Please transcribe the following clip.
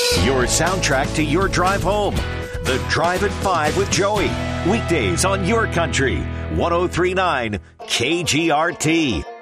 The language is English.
Your soundtrack to your drive home. The Drive at 5 with Joey. Weekdays on your country. 103.9 KGRT.